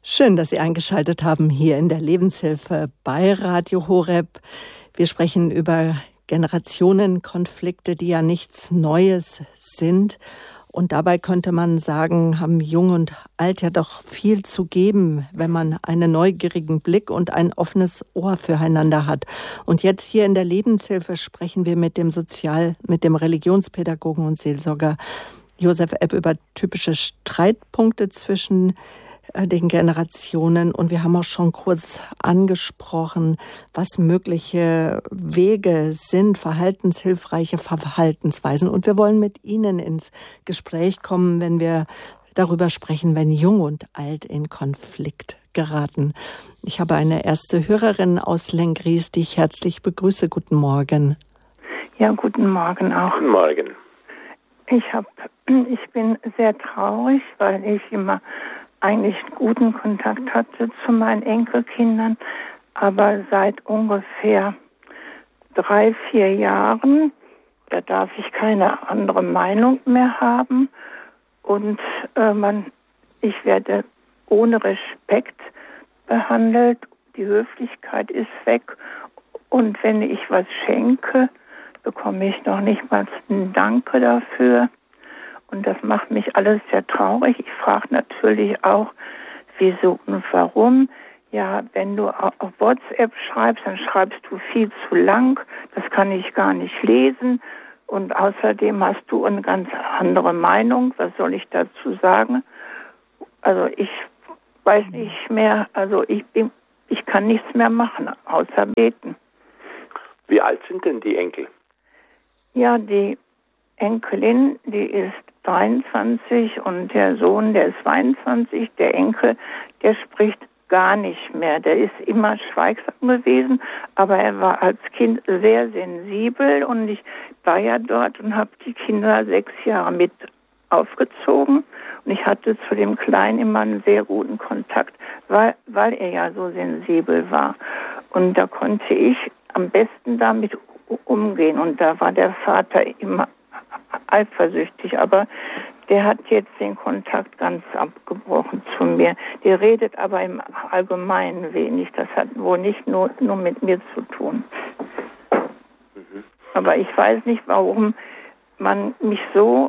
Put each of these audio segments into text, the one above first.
Schön, dass Sie eingeschaltet haben hier in der Lebenshilfe bei Radio Horeb. Wir sprechen über Generationenkonflikte, die ja nichts Neues sind. Und dabei könnte man sagen, haben Jung und Alt ja doch viel zu geben, wenn man einen neugierigen Blick und ein offenes Ohr füreinander hat. Und jetzt hier in der Lebenshilfe sprechen wir mit dem Religionspädagogen und Seelsorger Josef Epp über typische Streitpunkte zwischen den Generationen. Und wir haben auch schon kurz angesprochen, was mögliche Wege sind, verhaltenshilfreiche Verhaltensweisen. Und wir wollen mit Ihnen ins Gespräch kommen, wenn wir darüber sprechen, wenn Jung und Alt in Konflikt geraten. Ich habe eine erste Hörerin aus Lenggries, die ich herzlich begrüße. Guten Morgen. Ja, guten Morgen auch. Guten Morgen. Ich bin sehr traurig, weil ich immer eigentlich guten Kontakt hatte zu meinen Enkelkindern, aber seit ungefähr 3-4 Jahren, da darf ich keine andere Meinung mehr haben und ich werde ohne Respekt behandelt, die Höflichkeit ist weg und wenn ich was schenke, bekomme ich noch nicht mal ein Danke dafür. Und das macht mich alles sehr traurig. Ich frage natürlich auch, wieso und warum. Ja, wenn du auf WhatsApp schreibst, dann schreibst du viel zu lang. Das kann ich gar nicht lesen. Und außerdem hast du eine ganz andere Meinung. Was soll ich dazu sagen? Also ich weiß nicht mehr. Also ich kann nichts mehr machen, außer beten. Wie alt sind denn die Enkel? Ja, die Enkelin, die ist 23 und der Sohn, der ist 22. Der Enkel, der spricht gar nicht mehr. Der ist immer schweigsam gewesen, aber er war als Kind sehr sensibel und ich war ja dort und habe die Kinder 6 Jahre mit aufgezogen und ich hatte zu dem Kleinen immer einen sehr guten Kontakt, weil er ja so sensibel war. Und da konnte ich am besten damit umgehen und da war der Vater immer eifersüchtig, aber der hat jetzt den Kontakt ganz abgebrochen zu mir. Der redet aber im Allgemeinen wenig. Das hat wohl nicht nur mit mir zu tun. Mhm. Aber ich weiß nicht, warum man mich so,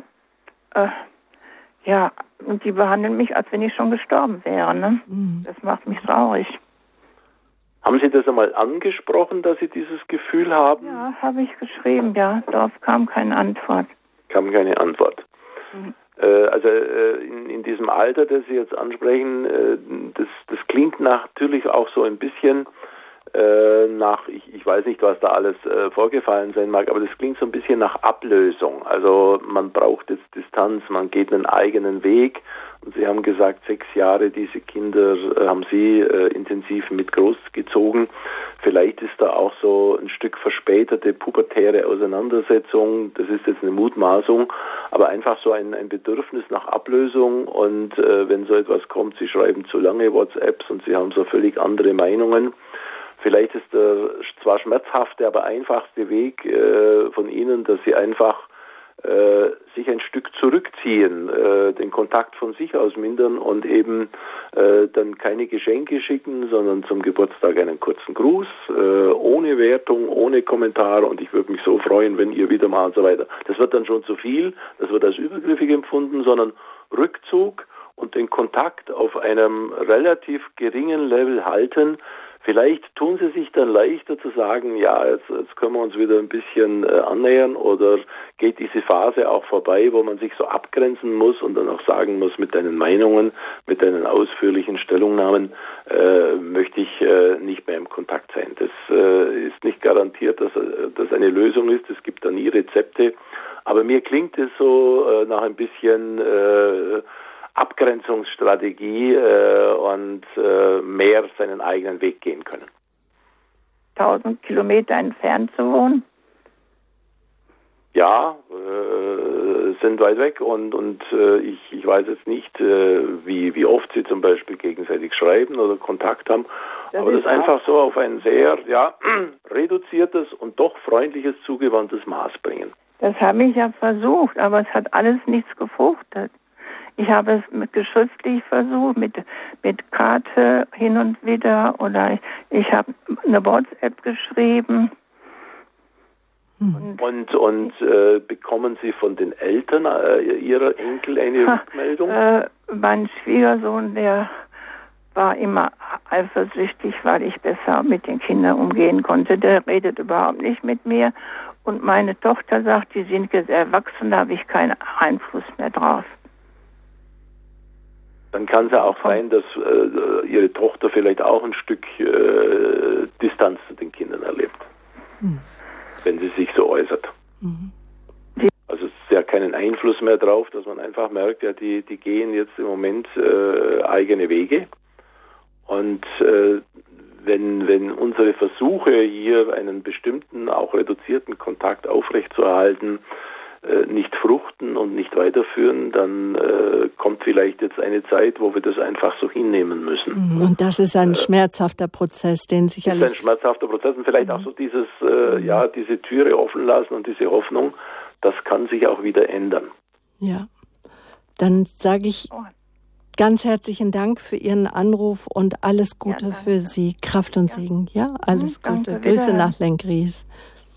und die behandeln mich, als wenn ich schon gestorben wäre. Ne? Mhm. Das macht mich traurig. Haben Sie das einmal angesprochen, dass Sie dieses Gefühl haben? Ja, habe ich geschrieben, ja. Darauf kam keine Antwort. Kam keine Antwort. Mhm. Also in diesem Alter, das Sie jetzt ansprechen, das klingt natürlich auch so ein bisschen nach, ich weiß nicht, was da alles vorgefallen sein mag, aber das klingt so ein bisschen nach Ablösung. Also man braucht jetzt Distanz, man geht einen eigenen Weg. Und Sie haben gesagt, 6 Jahre, diese Kinder haben Sie intensiv mit großgezogen. Vielleicht ist da auch so ein Stück verspätete pubertäre Auseinandersetzung. Das ist jetzt eine Mutmaßung, aber einfach so ein Bedürfnis nach Ablösung. Und wenn so etwas kommt, Sie schreiben zu lange WhatsApps und Sie haben so völlig andere Meinungen. Vielleicht ist der zwar schmerzhafte, aber einfachste Weg von Ihnen, dass Sie einfach sich ein Stück zurückziehen, den Kontakt von sich aus mindern und eben dann keine Geschenke schicken, sondern zum Geburtstag einen kurzen Gruß, ohne Wertung, ohne Kommentar und ich würde mich so freuen, wenn ihr wieder mal und so weiter. Das wird dann schon zu viel, das wird als übergriffig empfunden, sondern Rückzug und den Kontakt auf einem relativ geringen Level halten. Vielleicht tun Sie sich dann leichter zu sagen, ja, jetzt können wir uns wieder ein bisschen annähern oder geht diese Phase auch vorbei, wo man sich so abgrenzen muss und dann auch sagen muss, mit deinen Meinungen, mit deinen ausführlichen Stellungnahmen möchte ich nicht mehr im Kontakt sein. Das ist nicht garantiert, dass das eine Lösung ist. Es gibt da nie Rezepte. Aber mir klingt es so nach ein bisschen Abgrenzungsstrategie und mehr seinen eigenen Weg gehen können. 1000 Kilometer entfernt zu wohnen? Ja, sind weit weg und ich weiß jetzt nicht, wie oft sie zum Beispiel gegenseitig schreiben oder Kontakt haben, aber das einfach so auf ein sehr reduziertes und doch freundliches, zugewandtes Maß bringen. Das habe ich ja versucht, aber es hat alles nichts gefruchtet. Ich habe es schriftlich versucht, mit Karte hin und wieder, oder ich habe eine WhatsApp geschrieben. Und bekommen Sie von den Eltern Ihrer Enkel eine Rückmeldung? Mein Schwiegersohn, der war immer eifersüchtig, weil ich besser mit den Kindern umgehen konnte. Der redet überhaupt nicht mit mir. Und meine Tochter sagt, die sind jetzt erwachsen, da habe ich keinen Einfluss mehr drauf. Dann kann es ja auch sein, dass Ihre Tochter vielleicht auch ein Stück Distanz zu den Kindern erlebt, wenn sie sich so äußert. Also es ist ja keinen Einfluss mehr drauf, dass man einfach merkt, ja, die gehen jetzt im Moment eigene Wege. Und wenn unsere Versuche, hier einen bestimmten, auch reduzierten Kontakt aufrechtzuerhalten, nicht fruchten und nicht weiterführen, dann kommt vielleicht jetzt eine Zeit, wo wir das einfach so hinnehmen müssen. Und das ist ein schmerzhafter Prozess, den sicherlich... Das ist ein schmerzhafter Prozess und vielleicht auch so dieses, diese Türe offen lassen und diese Hoffnung, das kann sich auch wieder ändern. Ja, dann sage ich ganz herzlichen Dank für Ihren Anruf und alles Gute für Sie. Kraft und Segen. Ja, alles Gute. Danke, Grüße nach Lenkries.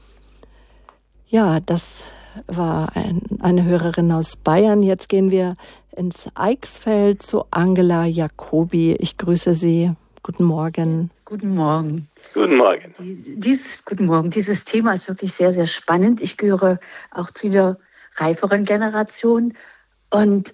Ja, das war eine Hörerin aus Bayern. Jetzt gehen wir ins Eichsfeld zu Angela Jacobi. Ich grüße Sie. Guten Morgen. Guten Morgen. Guten Morgen. Guten Morgen. Dieses Thema ist wirklich sehr, sehr spannend. Ich gehöre auch zu der reiferen Generation und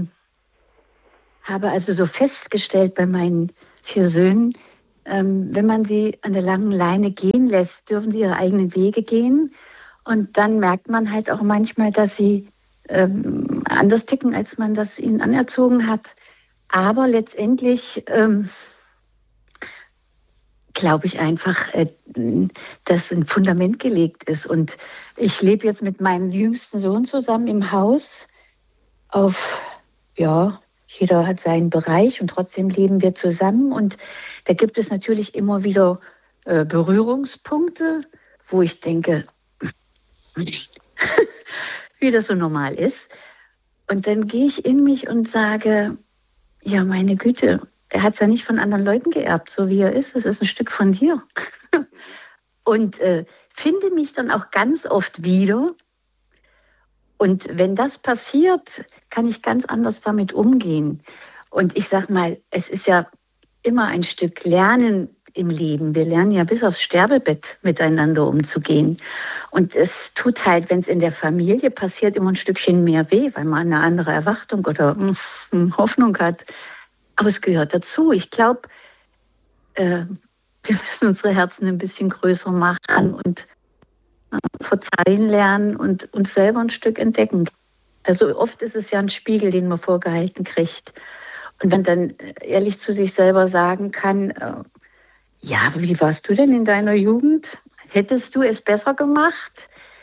habe also so festgestellt bei meinen 4 Söhnen, wenn man sie an der langen Leine gehen lässt, dürfen sie ihre eigenen Wege gehen. Und dann merkt man halt auch manchmal, dass sie anders ticken, als man das ihnen anerzogen hat. Aber letztendlich glaube ich einfach, dass ein Fundament gelegt ist. Und ich lebe jetzt mit meinem jüngsten Sohn zusammen im Haus jeder hat seinen Bereich und trotzdem leben wir zusammen. Und da gibt es natürlich immer wieder Berührungspunkte, wo ich denke, wie das so normal ist. Und dann gehe ich in mich und sage, ja, meine Güte, er hat es ja nicht von anderen Leuten geerbt, so wie er ist. Das ist ein Stück von dir. Und finde mich dann auch ganz oft wieder. Und wenn das passiert, kann ich ganz anders damit umgehen. Und ich sag mal, es ist ja immer ein Stück Lernen im Leben. Wir lernen ja bis aufs Sterbebett miteinander umzugehen. Und es tut halt, wenn es in der Familie passiert, immer ein Stückchen mehr weh, weil man eine andere Erwartung oder Hoffnung hat. Aber es gehört dazu. Ich glaube, wir müssen unsere Herzen ein bisschen größer machen und verzeihen lernen und uns selber ein Stück entdecken. Also oft ist es ja ein Spiegel, den man vorgehalten kriegt. Und wenn dann ehrlich zu sich selber sagen kann, ja, wie warst du denn in deiner Jugend? Hättest du es besser gemacht?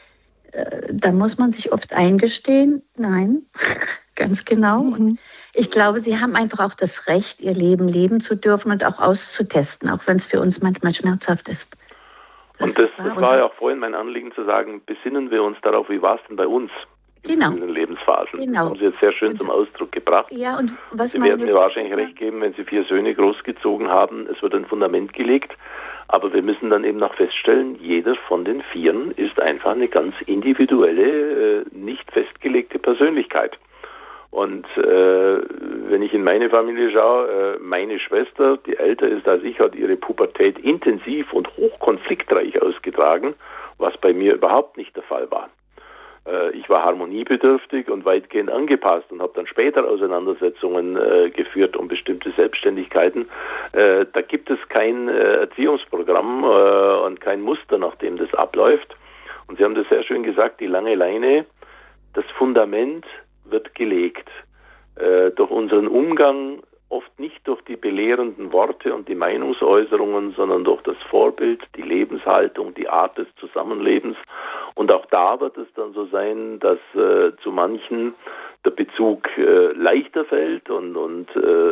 Dann muss man sich oft eingestehen, nein, ganz genau. Und ich glaube, sie haben einfach auch das Recht, ihr Leben leben zu dürfen und auch auszutesten, auch wenn es für uns manchmal schmerzhaft ist. Und das war ja auch vorhin mein Anliegen zu sagen, besinnen wir uns darauf, wie war es denn bei uns in diesen Lebensphasen. Genau. Das haben Sie jetzt sehr schön zum Ausdruck gebracht. Ja, und was Sie werden mir wahrscheinlich recht geben, wenn Sie 4 Söhne großgezogen haben, es wird ein Fundament gelegt, aber wir müssen dann eben noch feststellen, jeder von den 4 ist einfach eine ganz individuelle, nicht festgelegte Persönlichkeit. Und wenn ich in meine Familie schaue, meine Schwester, die älter ist als ich, hat ihre Pubertät intensiv und hochkonfliktreich ausgetragen, was bei mir überhaupt nicht der Fall war. Ich war harmoniebedürftig und weitgehend angepasst und habe dann später Auseinandersetzungen geführt um bestimmte Selbstständigkeiten. Da gibt es kein Erziehungsprogramm und kein Muster, nach dem das abläuft. Und Sie haben das sehr schön gesagt, die lange Leine, das Fundament wird gelegt. Durch unseren Umgang, oft nicht durch die belehrenden Worte und die Meinungsäußerungen, sondern durch das Vorbild, die Lebenshaltung, die Art des Zusammenlebens. Und auch da wird es dann so sein, dass zu manchen der Bezug leichter fällt und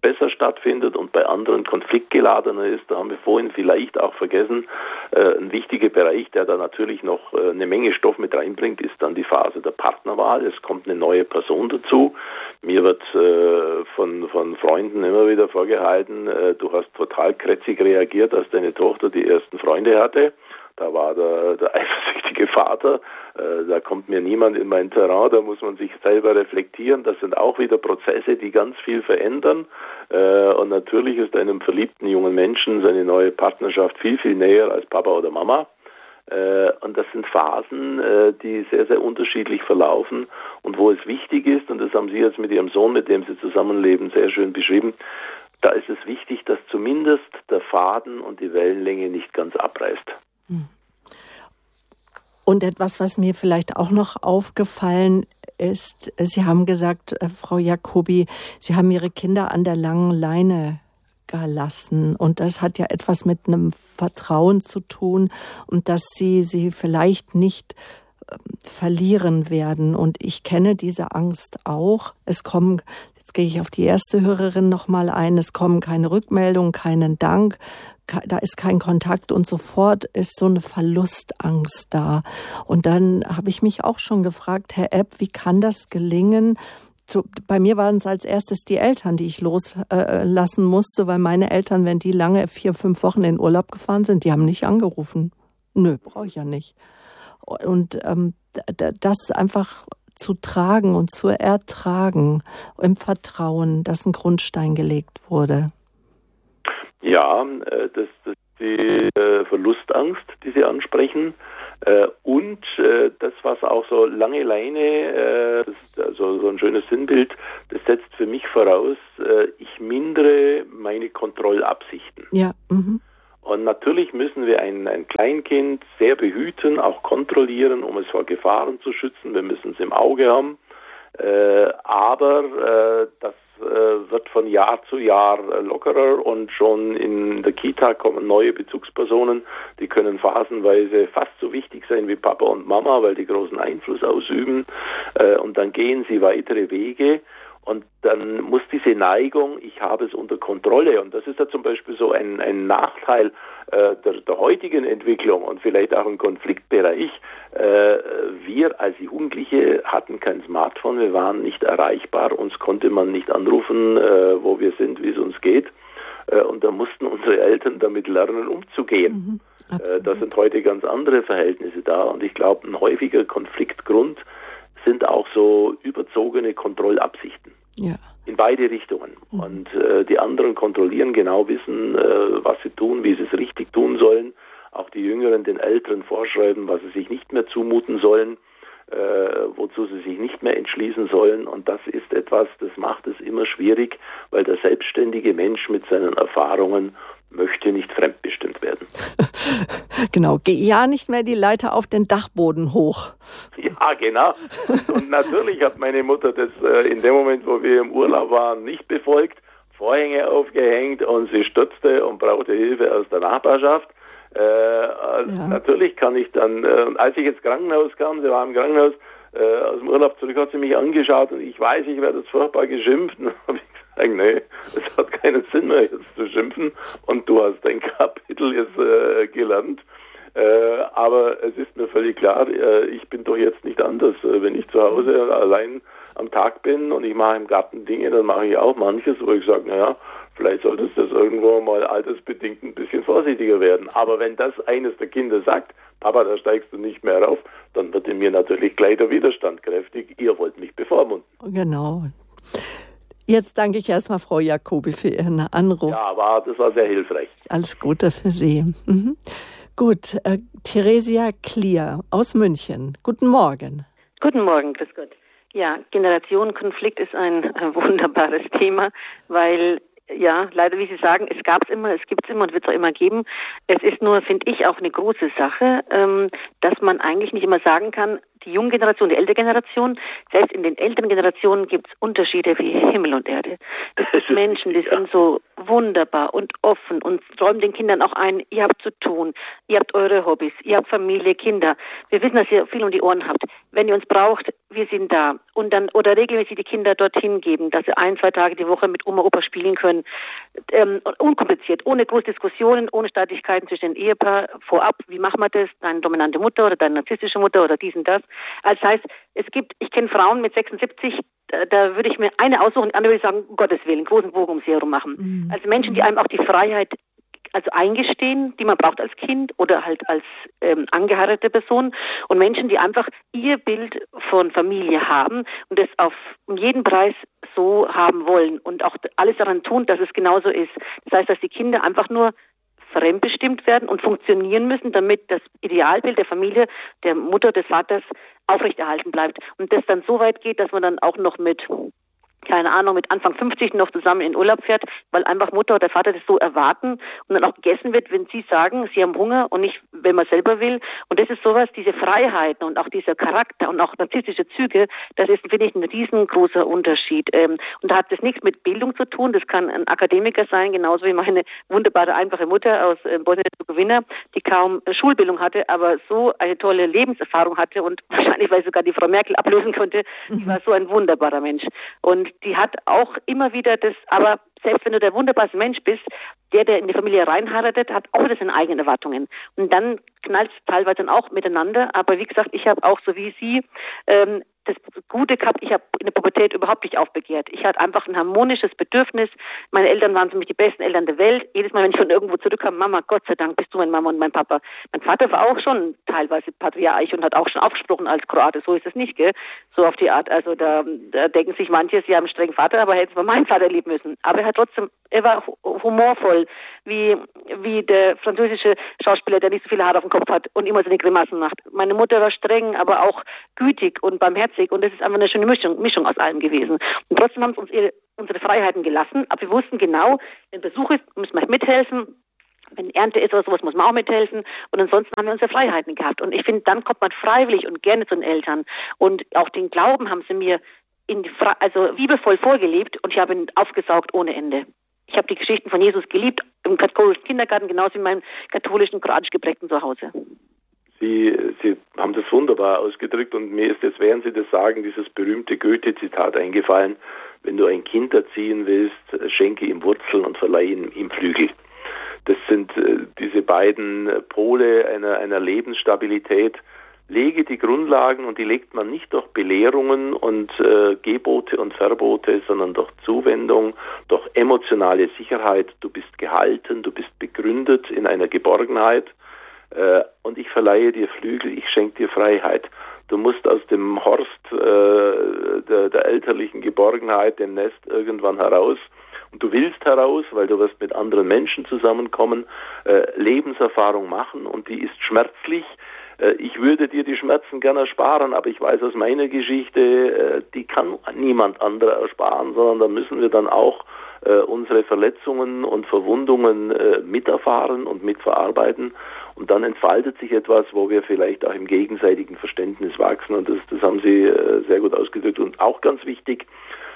besser stattfindet und bei anderen konfliktgeladener ist. Da haben wir vorhin vielleicht auch vergessen, ein wichtiger Bereich, der da natürlich noch eine Menge Stoff mit reinbringt, ist dann die Phase der Partnerwahl. Es kommt eine neue Person dazu. Mir wird von Freunden immer wieder vorgehalten, du hast total krätzig reagiert, als deine Tochter die ersten Freunde hatte. Da war der eifersüchtige Vater, da kommt mir niemand in mein Terrain, da muss man sich selber reflektieren. Das sind auch wieder Prozesse, die ganz viel verändern. Und natürlich ist einem verliebten jungen Menschen seine neue Partnerschaft viel, viel näher als Papa oder Mama. Und das sind Phasen, die sehr, sehr unterschiedlich verlaufen und wo es wichtig ist, und das haben Sie jetzt mit Ihrem Sohn, mit dem Sie zusammenleben, sehr schön beschrieben, da ist es wichtig, dass zumindest der Faden und die Wellenlänge nicht ganz abreißt. Und etwas, was mir vielleicht auch noch aufgefallen ist, Sie haben gesagt, Frau Jacobi, Sie haben Ihre Kinder an der langen Leine gelassen. Und das hat ja etwas mit einem Vertrauen zu tun und dass Sie vielleicht nicht verlieren werden. Und ich kenne diese Angst auch. Jetzt gehe ich auf die erste Hörerin nochmal ein, es kommen keine Rückmeldungen, keinen Dank, da ist kein Kontakt und sofort ist so eine Verlustangst da. Und dann habe ich mich auch schon gefragt, Herr Epp, wie kann das gelingen? Bei mir waren es als erstes die Eltern, die ich loslassen musste, weil meine Eltern, wenn die lange 4-5 Wochen in Urlaub gefahren sind, die haben nicht angerufen. Nö, brauche ich ja nicht. Und das einfach zu tragen und zu ertragen im Vertrauen, dass ein Grundstein gelegt wurde. Ja, das ist die Verlustangst, die Sie ansprechen. Und das, was auch so lange Leine, also so ein schönes Sinnbild, das setzt für mich voraus, ich mindere meine Kontrollabsichten. Ja. Mhm. Und natürlich müssen wir ein Kleinkind sehr behüten, auch kontrollieren, um es vor Gefahren zu schützen. Wir müssen es im Auge haben. Aber das wird von Jahr zu Jahr lockerer und schon in der Kita kommen neue Bezugspersonen, die können phasenweise fast so wichtig sein wie Papa und Mama, weil die großen Einfluss ausüben, und dann gehen sie weitere Wege. Und dann muss diese Neigung, ich habe es unter Kontrolle, und das ist ja zum Beispiel so ein Nachteil der heutigen Entwicklung und vielleicht auch ein Konfliktbereich. Wir als Jugendliche hatten kein Smartphone, wir waren nicht erreichbar, uns konnte man nicht anrufen, wo wir sind, wie es uns geht. Und da mussten unsere Eltern damit lernen, umzugehen. Da sind heute ganz andere Verhältnisse da, und ich glaube, ein häufiger Konfliktgrund sind auch so überzogene Kontrollabsichten. Ja. In beide Richtungen. Und die anderen kontrollieren, genau wissen, was sie tun, wie sie es richtig tun sollen. Auch die Jüngeren den Älteren vorschreiben, was sie sich nicht mehr zumuten sollen, wozu sie sich nicht mehr entschließen sollen. Und das ist etwas, das macht es immer schwierig, weil der selbstständige Mensch mit seinen Erfahrungen möchte nicht fremdbestimmt werden. Genau, geh ja nicht mehr die Leiter auf den Dachboden hoch. Ja, genau. Und natürlich hat meine Mutter das in dem Moment, wo wir im Urlaub waren, nicht befolgt, Vorhänge aufgehängt, und sie stürzte und brauchte Hilfe aus der Nachbarschaft. Natürlich kann ich dann, als ich ins Krankenhaus kam, sie war im Krankenhaus, aus dem Urlaub zurück, hat sie mich angeschaut, und ich weiß, ich werde jetzt furchtbar geschimpft. Und habe ich gesagt, nee, es hat keinen Sinn mehr, jetzt zu schimpfen, und du hast dein Kapitel jetzt gelernt. Aber es ist mir völlig klar, ich bin doch jetzt nicht anders. Wenn ich zu Hause allein am Tag bin und ich mache im Garten Dinge, dann mache ich auch manches, wo ich sage, naja, vielleicht solltest du das irgendwo mal altersbedingt ein bisschen vorsichtiger werden. Aber wenn das eines der Kinder sagt, Papa, da steigst du nicht mehr rauf, dann wird in mir natürlich gleich der Widerstand kräftig. Ihr wollt mich bevormunden. Genau. Jetzt danke ich erstmal Frau Jacobi für Ihren Anruf. Ja, das war sehr hilfreich. Alles Gute für Sie. Mhm. Gut, Theresia Klier aus München. Guten Morgen. Guten Morgen, grüß Gott. Ja, Generationenkonflikt ist ein wunderbares Thema, weil, ja, leider, wie Sie sagen, es gab es immer, es gibt es immer und wird es auch immer geben. Es ist nur, finde ich, auch eine große Sache, dass man eigentlich nicht immer sagen kann, die junge Generation, die ältere Generation. Selbst in den älteren Generationen gibt es Unterschiede wie Himmel und Erde. Es gibt Menschen, die sind so wunderbar und offen und räumen den Kindern auch ein, ihr habt zu tun, ihr habt eure Hobbys, ihr habt Familie, Kinder. Wir wissen, dass ihr viel um die Ohren habt. Wenn ihr uns braucht, wir sind da. Und dann, oder regelmäßig die Kinder dorthin geben, dass sie 1-2 Tage die Woche mit Oma, Opa spielen können. Unkompliziert, ohne große Diskussionen, ohne Streitigkeiten zwischen den Ehepaar vorab. Wie machen wir das? Deine dominante Mutter oder deine narzisstische Mutter oder dies und das. Also das heißt, ich kenne Frauen mit 76, da würde ich mir eine aussuchen, die andere würde ich sagen, um Gottes Willen, großen Bogen um sie herum machen. Mhm. Also Menschen, die einem auch die Freiheit eingestehen, die man braucht als Kind oder halt als angeheiratete Person, und Menschen, die einfach ihr Bild von Familie haben und das um jeden Preis so haben wollen und auch alles daran tun, dass es genauso ist. Das heißt, dass die Kinder einfach nur fremdbestimmt werden und funktionieren müssen, damit das Idealbild der Familie, der Mutter, des Vaters aufrechterhalten bleibt. Und das dann so weit geht, dass man dann auch noch mit Anfang 50 noch zusammen in Urlaub fährt, weil einfach Mutter oder Vater das so erwarten und dann auch gegessen wird, wenn sie sagen, sie haben Hunger und nicht, wenn man selber will. Und das ist sowas, diese Freiheiten und auch dieser Charakter und auch narzisstische Züge, das ist, finde ich, ein riesengroßer Unterschied. Und da hat das nichts mit Bildung zu tun, das kann ein Akademiker sein, genauso wie meine wunderbare, einfache Mutter aus Bosnien-Herzegowina, die kaum Schulbildung hatte, aber so eine tolle Lebenserfahrung hatte und wahrscheinlich, weil sogar die Frau Merkel ablösen konnte, die war so ein wunderbarer Mensch. Und die hat auch immer wieder das, aber selbst wenn du der wunderbarste Mensch bist, der in die Familie reinheiratet, hat auch wieder seine eigenen Erwartungen. Und dann knallt es teilweise dann auch miteinander. Aber wie gesagt, ich habe auch so wie Sie das Gute gehabt, ich habe in der Pubertät überhaupt nicht aufbegehrt. Ich hatte einfach ein harmonisches Bedürfnis. Meine Eltern waren für mich die besten Eltern der Welt. Jedes Mal, wenn ich von irgendwo zurückkam, Mama, Gott sei Dank bist du meine Mama und mein Papa. Mein Vater war auch schon teilweise patriarchisch und hat auch schon aufgesprochen als Kroate. So ist es nicht, gell? So auf die Art. Also da denken sich manche, sie haben einen strengen Vater, aber hätten wir meinen Vater lieben müssen. Aber er war humorvoll, wie der französische Schauspieler, der nicht so viele Haare auf dem Kopf hat und immer so eine Grimassen macht. Meine Mutter war streng, aber auch gütig und barmherzig. Und das ist einfach eine schöne Mischung aus allem gewesen. Und trotzdem haben sie uns unsere Freiheiten gelassen. Aber wir wussten genau, wenn Besuch ist, müssen wir mithelfen. Wenn Ernte ist oder sowas, muss man auch mithelfen. Und ansonsten haben wir unsere Freiheiten gehabt. Und ich finde, dann kommt man freiwillig und gerne zu den Eltern. Und auch den Glauben haben sie mir liebevoll vorgelebt. Und ich habe ihn aufgesaugt ohne Ende. Ich habe die Geschichten von Jesus geliebt, im katholischen Kindergarten, genauso wie in meinem katholischen, kroatisch geprägten Zuhause. Sie haben das wunderbar ausgedrückt und mir ist jetzt, während Sie das sagen, dieses berühmte Goethe-Zitat eingefallen: Wenn du ein Kind erziehen willst, schenke ihm Wurzeln und verleihe ihm Flügel. Das sind diese beiden Pole einer Lebensstabilität. Lege die Grundlagen, und die legt man nicht durch Belehrungen und Gebote und Verbote, sondern durch Zuwendung, durch emotionale Sicherheit. Du bist gehalten, du bist begründet in einer Geborgenheit. Und ich verleihe dir Flügel, ich schenke dir Freiheit. Du musst aus dem Horst der elterlichen Geborgenheit, dem Nest, irgendwann heraus. Und du willst heraus, weil du wirst mit anderen Menschen zusammenkommen, Lebenserfahrung machen, und die ist schmerzlich. Ich würde dir die Schmerzen gerne ersparen, aber ich weiß aus meiner Geschichte, die kann niemand anderer ersparen, sondern da müssen wir dann auch unsere Verletzungen und Verwundungen miterfahren und mitverarbeiten. Und dann entfaltet sich etwas, wo wir vielleicht auch im gegenseitigen Verständnis wachsen. Und das haben Sie sehr gut ausgedrückt. Und auch ganz wichtig,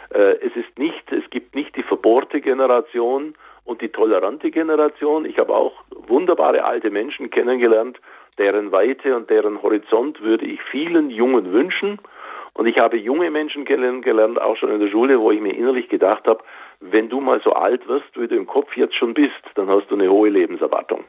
es gibt nicht die verbohrte Generation und die tolerante Generation. Ich habe auch wunderbare alte Menschen kennengelernt, deren Weite und deren Horizont würde ich vielen Jungen wünschen. Und ich habe junge Menschen kennengelernt, auch schon in der Schule, wo ich mir innerlich gedacht habe, wenn du mal so alt wirst, wie du im Kopf jetzt schon bist, dann hast du eine hohe Lebenserwartung.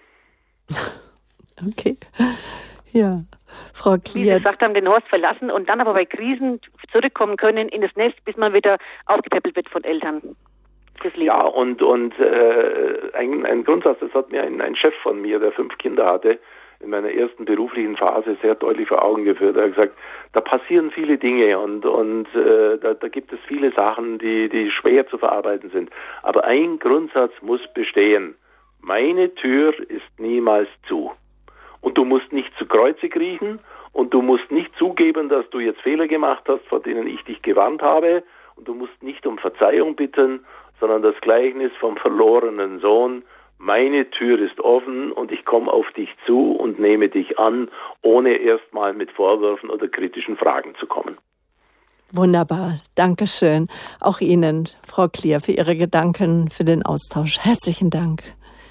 Okay. Ja. Frau Klier. Wie Sie gesagt haben, den Horst verlassen und dann aber bei Krisen zurückkommen können in das Nest, bis man wieder aufgepäppelt wird von Eltern. Ja, und ein Grundsatz, das hat mir ein Chef von mir, der 5 Kinder hatte, in meiner ersten beruflichen Phase sehr deutlich vor Augen geführt. Er hat gesagt, da passieren viele Dinge und da gibt es viele Sachen, die schwer zu verarbeiten sind. Aber ein Grundsatz muss bestehen: Meine Tür ist niemals zu. Und du musst nicht zu Kreuze kriechen und du musst nicht zugeben, dass du jetzt Fehler gemacht hast, vor denen ich dich gewarnt habe, und du musst nicht um Verzeihung bitten, sondern das Gleichnis vom verlorenen Sohn: meine Tür ist offen und ich komme auf dich zu und nehme dich an, ohne erstmal mit Vorwürfen oder kritischen Fragen zu kommen. Wunderbar, Dankeschön. Auch Ihnen, Frau Klier, für Ihre Gedanken, für den Austausch. Herzlichen Dank.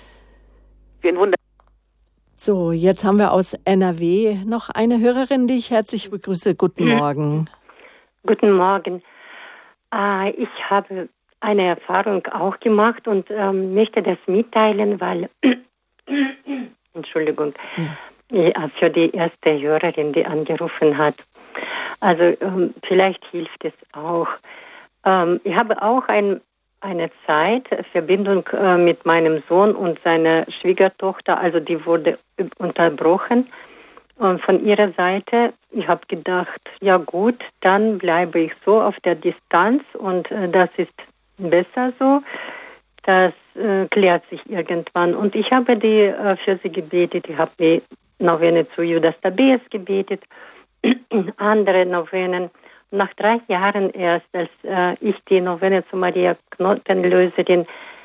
So, jetzt haben wir aus NRW noch eine Hörerin, die ich herzlich begrüße. Guten Morgen. Guten Morgen. Ich habe eine Erfahrung auch gemacht und möchte das mitteilen, weil, Entschuldigung, für die erste Hörerin, die angerufen hat. Also vielleicht hilft es auch. Ich habe auch eine Zeit Verbindung mit meinem Sohn und seiner Schwiegertochter, also die wurde unterbrochen von ihrer Seite. Ich habe gedacht, ja gut, dann bleibe ich so auf der Distanz und das ist besser so. Das klärt sich irgendwann. Und ich habe für sie gebetet. Ich habe die Novene zu Judas Thaddäus gebetet, andere Novenen. Nach 3 Jahren erst, als ich die Novene zu Maria Knotenlöserin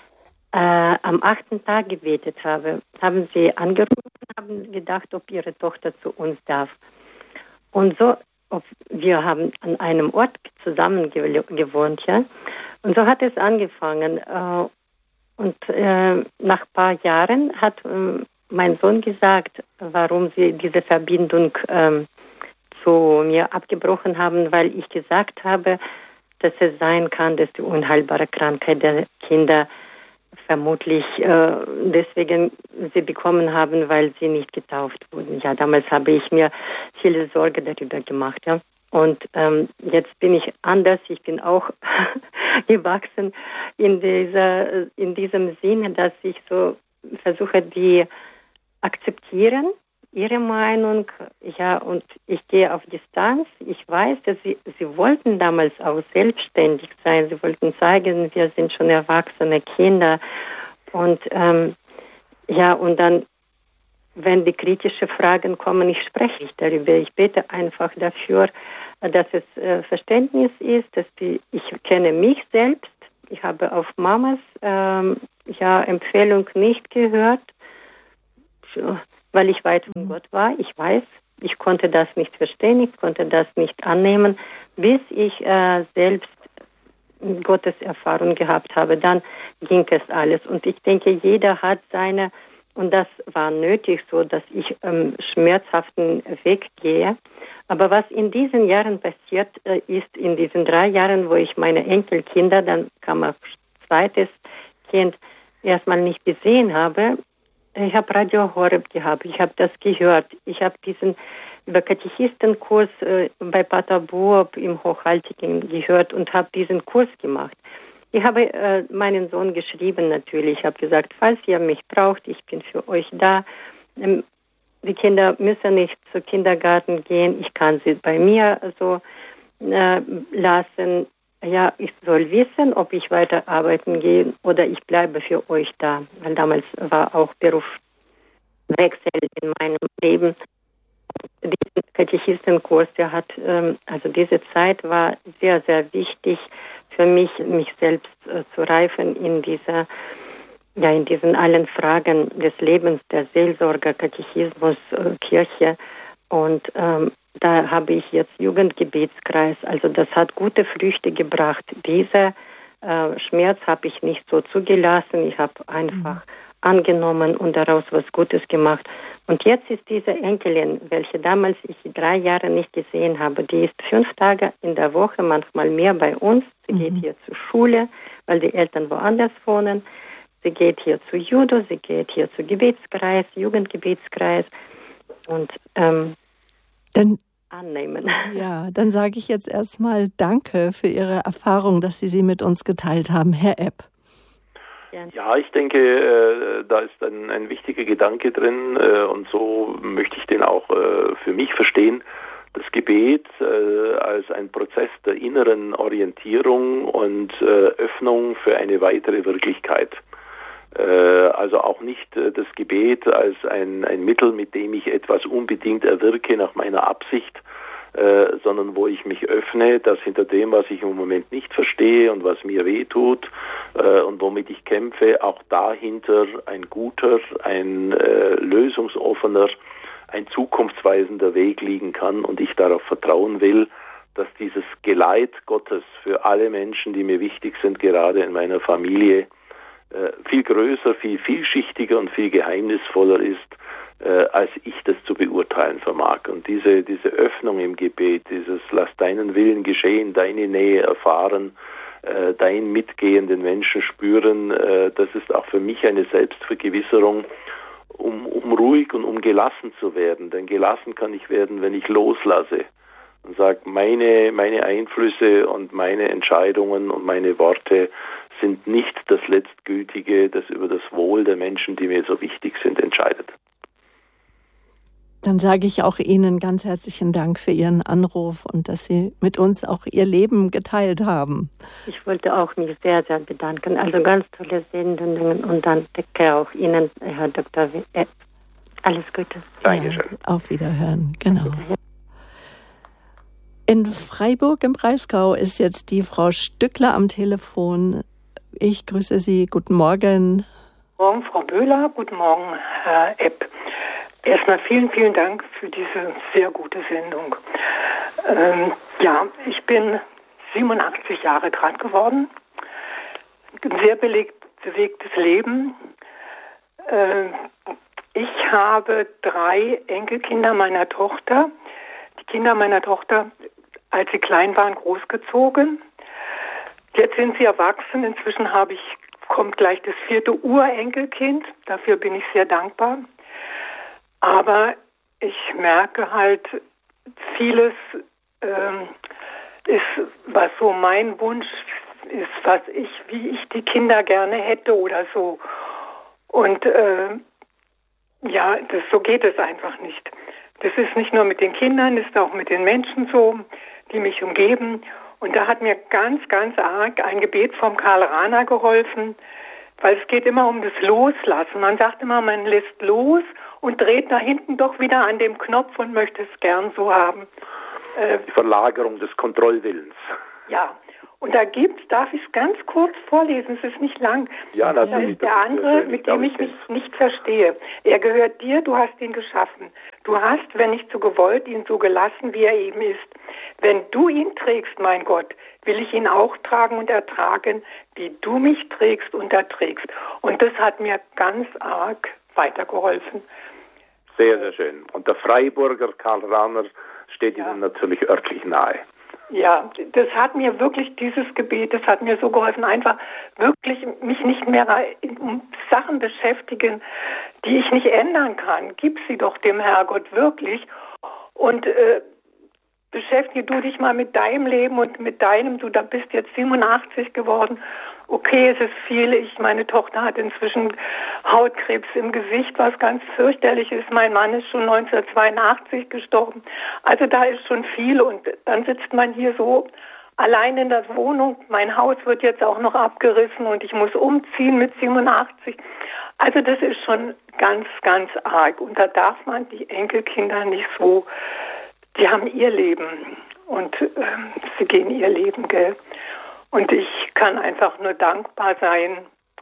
am 8. Tag gebetet habe, haben sie angerufen, haben gedacht, ob ihre Tochter zu uns darf. Und so, wir haben an einem Ort zusammen gewohnt, ja. Und so hat es angefangen. Und nach ein paar Jahren hat mein Sohn gesagt, warum sie diese Verbindung zu mir abgebrochen haben, weil ich gesagt habe, dass es sein kann, dass die unheilbare Krankheit der Kinder vermutlich deswegen sie bekommen haben, weil sie nicht getauft wurden. Ja, damals habe ich mir viele Sorge darüber gemacht, ja. Und jetzt bin ich anders. Ich bin auch gewachsen in diesem Sinne, dass ich so versuche, die akzeptieren, ihre Meinung, ja, und ich gehe auf Distanz. Ich weiß, dass sie wollten damals auch selbstständig sein. Sie wollten zeigen, wir sind schon erwachsene Kinder. Und ja, und dann, wenn die kritischen Fragen kommen, ich spreche nicht darüber. Ich bete einfach dafür, dass es Verständnis ist, dass ich kenne mich selbst. Ich habe auf Mamas Empfehlung nicht gehört, weil ich weit von Gott war. Ich weiß, ich konnte das nicht verstehen, ich konnte das nicht annehmen, bis ich selbst Gottes Erfahrung gehabt habe. Dann ging es alles. Und ich denke, jeder hat seine, und das war nötig so, dass ich schmerzhaften Weg gehe. Aber was in diesen Jahren passiert ist, in diesen 3 Jahren, wo ich meine Enkelkinder, dann kam ein zweites Kind, erstmal nicht gesehen habe, ich habe Radio Horeb gehabt, ich habe das gehört, ich habe diesen über Katechistenkurs bei Pater Buob im Hochaltigen gehört und habe diesen Kurs gemacht. Ich habe meinen Sohn geschrieben natürlich, ich habe gesagt, falls ihr mich braucht, ich bin für euch da. Die Kinder müssen nicht zum Kindergarten gehen, ich kann sie bei mir so lassen. Ja, ich soll wissen, ob ich weiter arbeiten gehe oder ich bleibe für euch da. Weil damals war auch Berufswechsel in meinem Leben. Diesen Katechistenkurs, der hat, also diese Zeit war sehr, sehr wichtig für mich selbst zu reifen in diesen allen Fragen des Lebens, der Seelsorge, Katechismus, Kirche. Und da habe ich jetzt Jugendgebetskreis, also das hat gute Früchte gebracht. Dieser Schmerz habe ich nicht so zugelassen, ich habe einfach angenommen und daraus was Gutes gemacht. Und jetzt ist diese Enkelin, welche damals ich 3 Jahre nicht gesehen habe, die ist 5 Tage in der Woche, manchmal mehr bei uns. Sie geht hier zur Schule, weil die Eltern woanders wohnen. Sie geht hier zu Judo, sie geht hier zu Gebetskreis, Jugendgebetskreis und dann annehmen. Ja, dann sage ich jetzt erstmal Danke für Ihre Erfahrung, dass Sie mit uns geteilt haben, Herr Epp. Ja, ich denke, da ist ein wichtiger Gedanke drin und so möchte ich den auch für mich verstehen. Das Gebet als ein Prozess der inneren Orientierung und Öffnung für eine weitere Wirklichkeit. Also auch nicht das Gebet als ein Mittel, mit dem ich etwas unbedingt erwirke nach meiner Absicht, sondern wo ich mich öffne, dass hinter dem, was ich im Moment nicht verstehe und was mir weh tut, und womit ich kämpfe, auch dahinter ein guter, ein lösungsoffener, ein zukunftsweisender Weg liegen kann und ich darauf vertrauen will, dass dieses Geleit Gottes für alle Menschen, die mir wichtig sind, gerade in meiner Familie, viel größer, viel vielschichtiger und viel geheimnisvoller ist, als ich das zu beurteilen vermag. Und diese Öffnung im Gebet, dieses Lass deinen Willen geschehen, deine Nähe erfahren, dein Mitgehen den Menschen spüren, das ist auch für mich eine Selbstvergewisserung, um ruhig und um gelassen zu werden. Denn gelassen kann ich werden, wenn ich loslasse und sage, meine Einflüsse und meine Entscheidungen und meine Worte sind nicht das Letztgültige, das über das Wohl der Menschen, die mir so wichtig sind, entscheidet. Dann sage ich auch Ihnen ganz herzlichen Dank für Ihren Anruf und dass Sie mit uns auch Ihr Leben geteilt haben. Ich wollte auch mich sehr, sehr bedanken. Also ganz tolle Sendungen und dann danke auch Ihnen, Herr Dr. Alles Gute. Dankeschön. Ja, auf Wiederhören, genau. In Freiburg im Breisgau ist jetzt die Frau Stückler am Telefon. Ich grüße Sie. Guten Morgen. Guten Morgen, Frau Böhler. Guten Morgen, Herr Epp. Erstmal vielen, vielen Dank für diese sehr gute Sendung. Ich bin 87 Jahre gerade geworden. Ein sehr bewegtes Leben. Ich habe 3 Enkelkinder meiner Tochter. Die Kinder meiner Tochter, als sie klein waren, großgezogen. Jetzt sind sie erwachsen. Inzwischen kommt gleich das 4. Urenkelkind. Dafür bin ich sehr dankbar. Aber ich merke halt, vieles ist, was so mein Wunsch ist, wie ich die Kinder gerne hätte oder so. Und so geht es einfach nicht. Das ist nicht nur mit den Kindern, das ist auch mit den Menschen so, die mich umgeben. Und da hat mir ganz, ganz arg ein Gebet vom Karl Rahner geholfen, weil es geht immer um das Loslassen. Man sagt immer, man lässt los und dreht da hinten doch wieder an dem Knopf und möchte es gern so haben. Die Verlagerung des Kontrollwillens. Ja, und darf ich es ganz kurz vorlesen, es ist nicht lang. Ja, das ist der andere, mit dem ich mich nicht verstehe. Er gehört dir, du hast ihn geschaffen. Du hast, wenn nicht so gewollt, ihn so gelassen, wie er eben ist. Wenn du ihn trägst, mein Gott, will ich ihn auch tragen und ertragen, wie du mich trägst und erträgst. Und das hat mir ganz arg weitergeholfen. Sehr, sehr schön. Und der Freiburger Karl Rahner steht Ihnen natürlich örtlich nahe. Ja, das hat mir wirklich, dieses Gebet, das hat mir so geholfen, einfach wirklich mich nicht mehr um Sachen beschäftigen, die ich nicht ändern kann. Gib sie doch dem Herrgott wirklich und beschäftige du dich mal mit deinem Leben und mit deinem, du bist jetzt 87 geworden. Okay, es ist viel. Meine Tochter hat inzwischen Hautkrebs im Gesicht, was ganz fürchterlich ist. Mein Mann ist schon 1982 gestorben. Also da ist schon viel und dann sitzt man hier so allein in der Wohnung. Mein Haus wird jetzt auch noch abgerissen und ich muss umziehen mit 87. Also das ist schon ganz, ganz arg. Und da darf man die Enkelkinder nicht so, die haben ihr Leben und sie gehen ihr Leben, gell? Und ich kann einfach nur dankbar sein,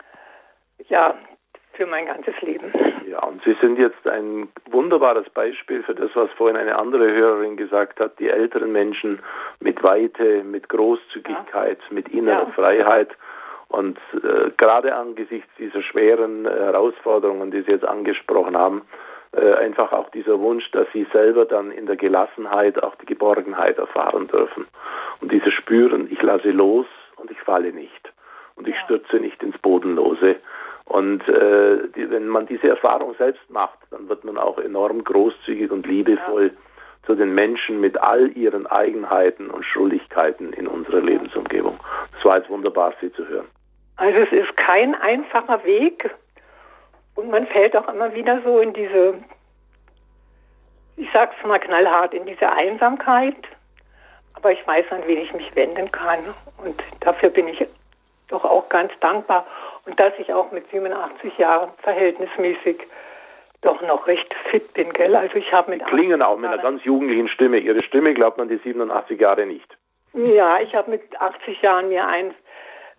für mein ganzes Leben. Ja, und Sie sind jetzt ein wunderbares Beispiel für das, was vorhin eine andere Hörerin gesagt hat, die älteren Menschen mit Weite, mit Großzügigkeit, mit innerer Freiheit. Und gerade angesichts dieser schweren Herausforderungen, die Sie jetzt angesprochen haben, einfach auch dieser Wunsch, dass Sie selber dann in der Gelassenheit auch die Geborgenheit erfahren dürfen. Und dieses Spüren, ich lasse los und ich falle nicht. Und ich stürze nicht ins Bodenlose. Und wenn man diese Erfahrung selbst macht, dann wird man auch enorm großzügig und liebevoll zu den Menschen mit all ihren Eigenheiten und Schuldigkeiten in unserer Lebensumgebung. Es war jetzt wunderbar, Sie zu hören. Also es ist kein einfacher Weg und man fällt auch immer wieder so in diese, ich sag's mal knallhart, in diese Einsamkeit. Aber ich weiß, an wen ich mich wenden kann und dafür bin ich doch auch ganz dankbar. Und dass ich auch mit 87 Jahren verhältnismäßig doch noch recht fit bin, gell? Also ich habe mit klingen auch mit einer ganz jugendlichen Stimme. Ihre Stimme glaubt man die 87 Jahre nicht. Ja, ich habe mit 80 Jahren mir ein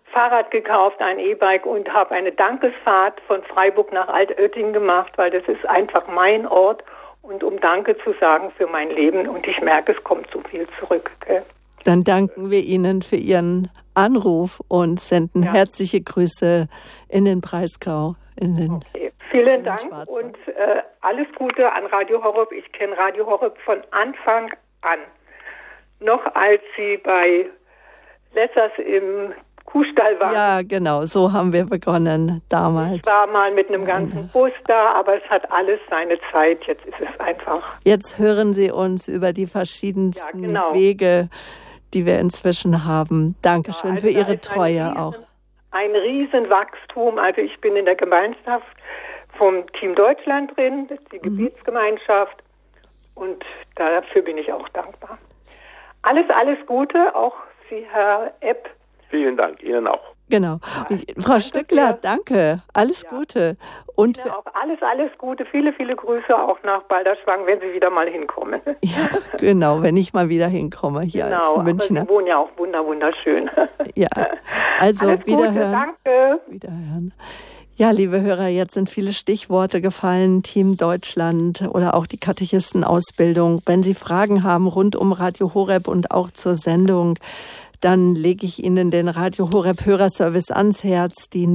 Fahrrad gekauft, ein E-Bike und habe eine Dankesfahrt von Freiburg nach Altötting gemacht, weil das ist einfach mein Ort und um Danke zu sagen für mein Leben und ich merke, es kommt so viel zurück. Gell? Dann danken wir Ihnen für Ihren Anruf und senden herzliche Grüße in den Breisgau. Vielen Dank und alles Gute an Radio Horeb. Ich kenne Radio Horeb von Anfang an. Noch als Sie bei Lessers im Kuhstall waren. Ja, genau, so haben wir begonnen damals. Ich war mal mit einem ganzen Bus da, aber es hat alles seine Zeit. Jetzt ist es einfach. Jetzt hören Sie uns über die verschiedensten Wege, die wir inzwischen haben. Dankeschön für Ihre Treue auch. Ein Riesenwachstum. Also ich bin in der Gemeinschaft vom Team Deutschland drin, das ist die Gebetsgemeinschaft. Und dafür bin ich auch dankbar. Alles Gute, auch Sie, Herr Epp. Vielen Dank, Ihnen auch. Genau. Frau Stückler, danke. Alles Gute. Und Ihnen auch alles Gute. Viele Grüße auch nach Balderschwang, wenn Sie wieder mal hinkommen. Ja, genau, wenn ich mal wieder hinkomme hier als Münchner. Aber Sie wohnen ja auch wunderschön. Ja, also alles wiederhören. Gute, danke. Wiederhören. Ja, liebe Hörer, jetzt sind viele Stichworte gefallen, Team Deutschland oder auch die Katechistenausbildung. Wenn Sie Fragen haben rund um Radio Horeb und auch zur Sendung, dann lege ich Ihnen den Radio Horeb Hörerservice ans Herz, die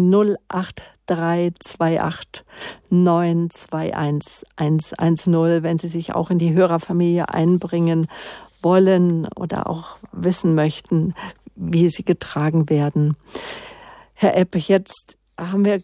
08328 921 110, wenn Sie sich auch in die Hörerfamilie einbringen wollen oder auch wissen möchten, wie Sie getragen werden. Herr Epp, jetzt haben wir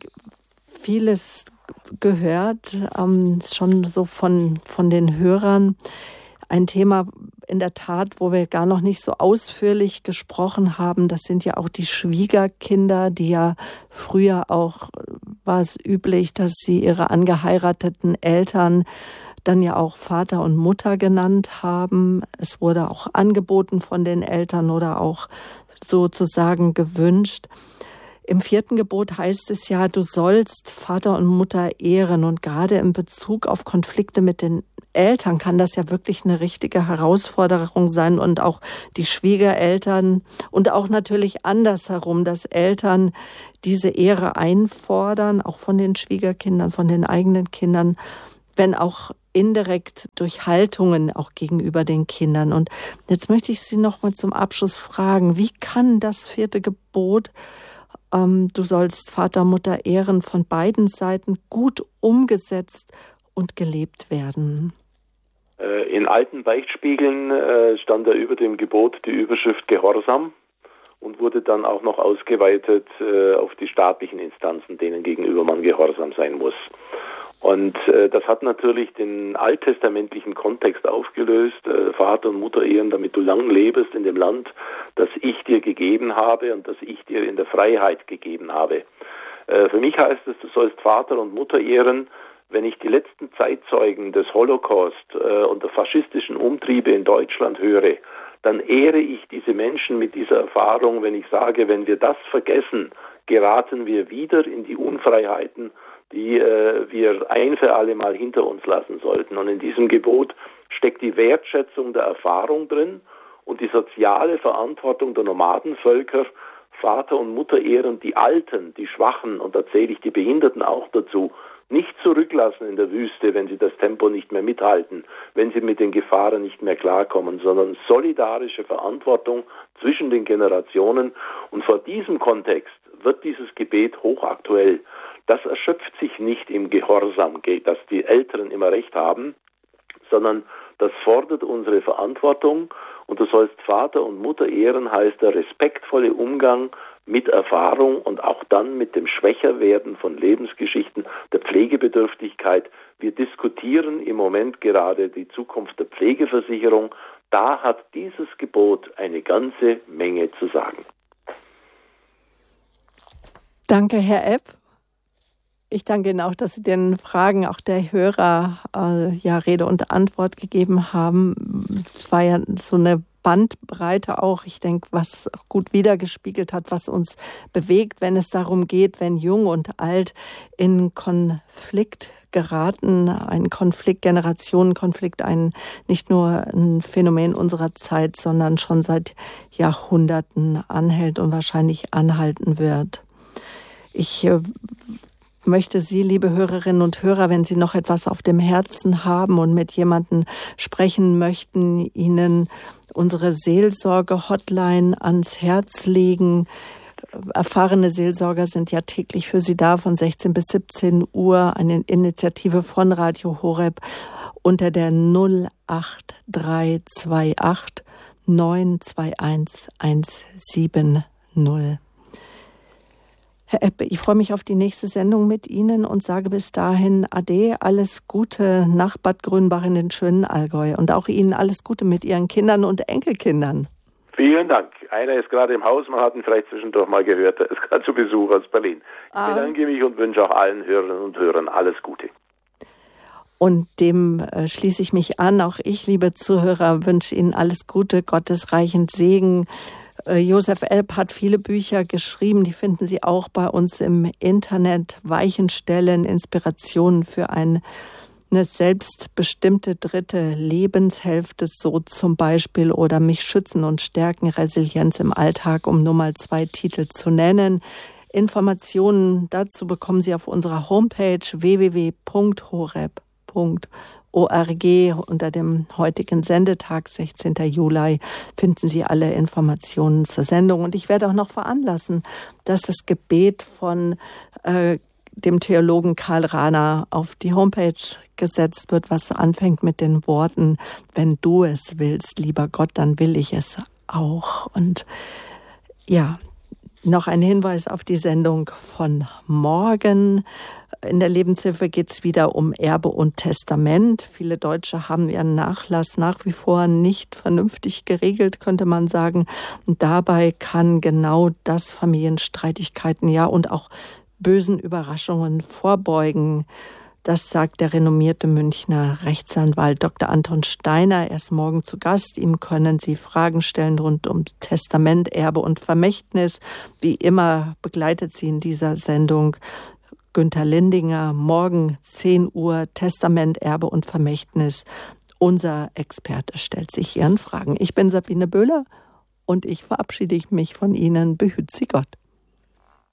vieles gehört, schon so von den Hörern. Ein Thema in der Tat, wo wir gar noch nicht so ausführlich gesprochen haben, das sind ja auch die Schwiegerkinder, die ja früher auch war es üblich, dass sie ihre angeheirateten Eltern dann ja auch Vater und Mutter genannt haben. Es wurde auch angeboten von den Eltern oder auch sozusagen gewünscht. Im 4. Gebot heißt es ja, du sollst Vater und Mutter ehren. Und gerade in Bezug auf Konflikte mit den Eltern kann das ja wirklich eine richtige Herausforderung sein. Und auch die Schwiegereltern und auch natürlich andersherum, dass Eltern diese Ehre einfordern, auch von den Schwiegerkindern, von den eigenen Kindern, wenn auch indirekt durch Haltungen auch gegenüber den Kindern. Und jetzt möchte ich Sie noch mal zum Abschluss fragen, wie kann das 4. Gebot du sollst Vater, Mutter ehren, von beiden Seiten gut umgesetzt und gelebt werden? In alten Beichtspiegeln stand da über dem Gebot die Überschrift Gehorsam und wurde dann auch noch ausgeweitet auf die staatlichen Instanzen, denen gegenüber man gehorsam sein muss. Und das hat natürlich den alttestamentlichen Kontext aufgelöst, Vater und Mutter ehren, damit du lang lebst in dem Land, das ich dir gegeben habe und das ich dir in der Freiheit gegeben habe. Für mich heißt es, du sollst Vater und Mutter ehren, wenn ich die letzten Zeitzeugen des Holocaust und der faschistischen Umtriebe in Deutschland höre, dann ehre ich diese Menschen mit dieser Erfahrung, wenn ich sage, wenn wir das vergessen, geraten wir wieder in die Unfreiheiten, die wir ein für alle Mal hinter uns lassen sollten. Und in diesem Gebot steckt die Wertschätzung der Erfahrung drin und die soziale Verantwortung der Nomadenvölker, Vater und Mutter ehren, die Alten, die Schwachen, und da zähle ich die Behinderten auch dazu, nicht zurücklassen in der Wüste, wenn sie das Tempo nicht mehr mithalten, wenn sie mit den Gefahren nicht mehr klarkommen, sondern solidarische Verantwortung zwischen den Generationen. Und vor diesem Kontext wird dieses Gebet hochaktuell. Das erschöpft sich nicht im Gehorsam, dass die Älteren immer recht haben, sondern das fordert unsere Verantwortung. Und du sollst Vater und Mutter ehren, heißt der respektvolle Umgang mit Erfahrung und auch dann mit dem Schwächerwerden von Lebensgeschichten, der Pflegebedürftigkeit. Wir diskutieren im Moment gerade die Zukunft der Pflegeversicherung. Da hat dieses Gebot eine ganze Menge zu sagen. Danke, Herr Epp. Ich danke Ihnen auch, dass Sie den Fragen auch der Hörer Rede und Antwort gegeben haben. Es war ja so eine Bandbreite auch, ich denke, was gut wiedergespiegelt hat, was uns bewegt, wenn es darum geht, wenn Jung und Alt in Konflikt geraten, ein Konflikt, Generationenkonflikt, nicht nur ein Phänomen unserer Zeit, sondern schon seit Jahrhunderten anhält und wahrscheinlich anhalten wird. Ich möchte Sie, liebe Hörerinnen und Hörer, wenn Sie noch etwas auf dem Herzen haben und mit jemandem sprechen möchten, Ihnen unsere Seelsorge-Hotline ans Herz legen. Erfahrene Seelsorger sind ja täglich für Sie da von 16 bis 17 Uhr. Eine Initiative von Radio Horeb unter der 08328 921 170. Herr Epp, ich freue mich auf die nächste Sendung mit Ihnen und sage bis dahin Ade, alles Gute nach Bad Grünbach in den schönen Allgäu und auch Ihnen alles Gute mit Ihren Kindern und Enkelkindern. Vielen Dank. Einer ist gerade im Haus, man hat ihn vielleicht zwischendurch mal gehört, er ist gerade zu Besuch aus Berlin. Ich bedanke mich und wünsche auch allen Hörerinnen und Hörern alles Gute. Und dem schließe ich mich an. Auch ich, liebe Zuhörer, wünsche Ihnen alles Gute, gottesreichend Segen. Josef Elb hat viele Bücher geschrieben, die finden Sie auch bei uns im Internet. Weichenstellen, Inspirationen für eine selbstbestimmte dritte Lebenshälfte, so zum Beispiel, oder Mich schützen und stärken, Resilienz im Alltag, um nur mal 2 Titel zu nennen. Informationen dazu bekommen Sie auf unserer Homepage www.horeb.org unter dem heutigen Sendetag, 16. Juli, finden Sie alle Informationen zur Sendung. Und ich werde auch noch veranlassen, dass das Gebet von dem Theologen Karl Rahner auf die Homepage gesetzt wird, was anfängt mit den Worten: Wenn du es willst, lieber Gott, dann will ich es auch. Und ja, noch ein Hinweis auf die Sendung von morgen. In der Lebenshilfe geht es wieder um Erbe und Testament. Viele Deutsche haben ihren Nachlass nach wie vor nicht vernünftig geregelt, könnte man sagen. Und dabei kann genau das Familienstreitigkeiten, und auch bösen Überraschungen vorbeugen. Das sagt der renommierte Münchner Rechtsanwalt Dr. Anton Steiner. Er ist morgen zu Gast. Ihm können Sie Fragen stellen rund um Testament, Erbe und Vermächtnis. Wie immer begleitet Sie in dieser Sendung Günther Lindinger. Morgen 10 Uhr Testament, Erbe und Vermächtnis. Unser Experte stellt sich Ihren Fragen. Ich bin Sabine Böhler und ich verabschiede mich von Ihnen. Behüt Sie Gott.